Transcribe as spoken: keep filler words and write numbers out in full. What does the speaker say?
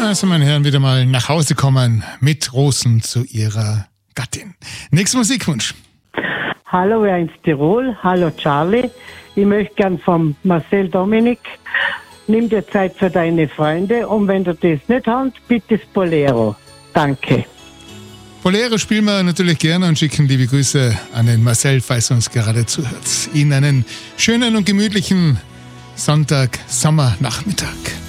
also meine Herren, wieder mal nach Hause kommen mit Rosen zu ihrer Gattin. Nächster Musikwunsch. Hallo ins Tirol, hallo Charlie. Ich möchte gern vom Marcel Dominik, nimm dir Zeit für deine Freunde und wenn du das nicht hast, bitte das Bolero. Danke. Bolero spielen wir natürlich gerne und schicken liebe Grüße an den Marcel, falls er uns gerade zuhört. Ihnen einen schönen und gemütlichen Sonntag, Sommernachmittag.